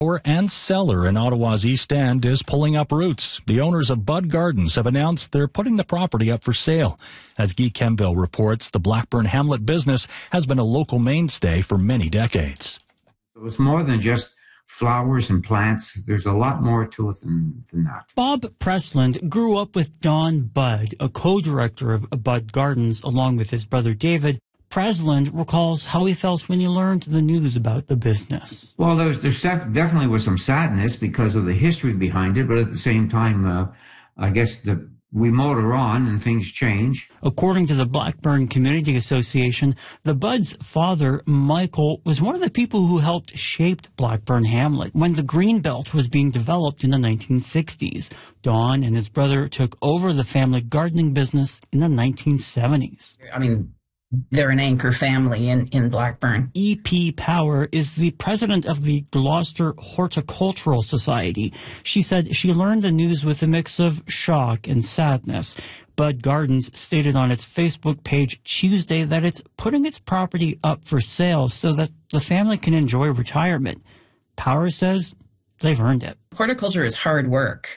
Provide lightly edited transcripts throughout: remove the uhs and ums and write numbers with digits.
and cellar in Ottawa's East End is pulling up roots. The owners of Bud Gardens have announced they're putting the property up for sale. As Guy Kemville reports, the Blackburn Hamlet business has been a local mainstay for many decades. It was more than just flowers and plants. There's a lot more to it than that. Bob Pressland grew up with Don Budd, a co-director of Bud Gardens, along with his brother David. Pressland recalls how he felt when he learned the news about the business. Well, there definitely was some sadness because of the history behind it, but at the same time, I guess we motor on and things change. According to the Blackburn Community Association, the Bud's father, Michael, was one of the people who helped shape Blackburn Hamlet when the Greenbelt was being developed in the 1960s. Don and his brother took over the family gardening business in the 1970s. I mean, they're an anchor family in Blackburn. E.P. Power is the president of the Gloucester Horticultural Society. She said she learned the news with a mix of shock and sadness. Bud Gardens stated on its Facebook page Tuesday that it's putting its property up for sale so that the family can enjoy retirement. Power says they've earned it. Horticulture is hard work.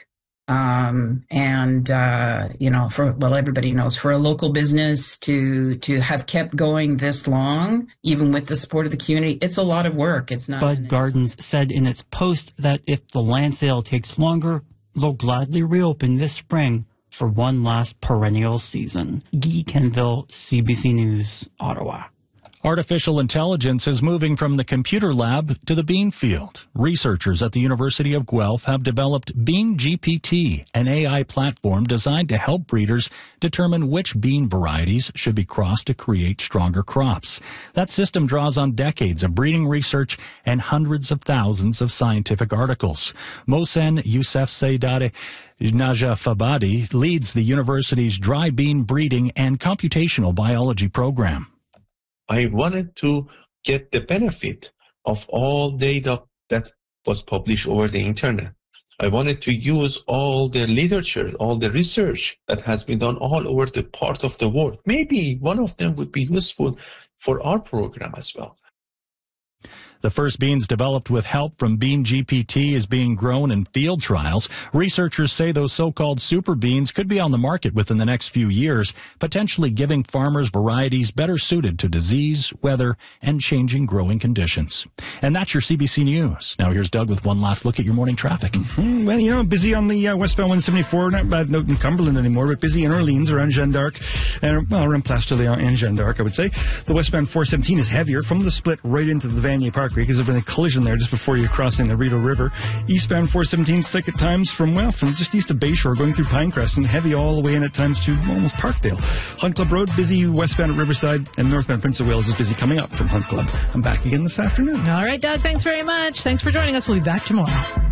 Everybody knows, for a local business to have kept going this long, even with the support of the community, it's a lot of work. It's not. Bud Gardens said in its post that if the land sale takes longer, they'll gladly reopen this spring for one last perennial season. Guy Kemville, CBC News, Ottawa. Artificial intelligence is moving from the computer lab to the bean field. Researchers at the University of Guelph have developed Bean GPT, an AI platform designed to help breeders determine which bean varieties should be crossed to create stronger crops. That system draws on decades of breeding research and hundreds of thousands of scientific articles. Mohsen Yousefzadeh Najafabadi leads the university's dry bean breeding and computational biology program. I wanted to get the benefit of all data that was published over the internet. I wanted to use all the literature, all the research that has been done all over the part of the world. Maybe one of them would be useful for our program as well. The first beans developed with help from Bean GPT is being grown in field trials. Researchers say those so-called super beans could be on the market within the next few years, potentially giving farmers varieties better suited to disease, weather, and changing growing conditions. And that's your CBC News. Now here's Doug with one last look at your morning traffic. Well, busy on the westbound 174, not bad out in Cumberland anymore, but busy in Orleans around Jeanne d'Arc, around Place de Léon and Jeanne d'Arc, I would say. The westbound 417 is heavier from the split right into the Vanier Parkway because there's been a collision there just before you're crossing the Rideau River. Eastbound 417 thick at times from just east of Bayshore going through Pinecrest, and heavy all the way in at times to almost Parkdale. Hunt Club Road busy westbound at Riverside, and northbound Prince of Wales is busy coming up from Hunt Club. I'm back again this afternoon. All right, Doug, thanks very much. Thanks for joining us. We'll be back tomorrow.